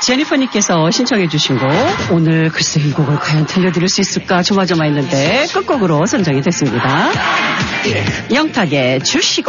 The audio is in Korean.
제니퍼님께서 신청해 주신 곡 오늘 글쎄 이 곡을 과연 들려드릴 수 있을까 조마조마했는데 끝곡으로 선정이 됐습니다. 영탁의 주시고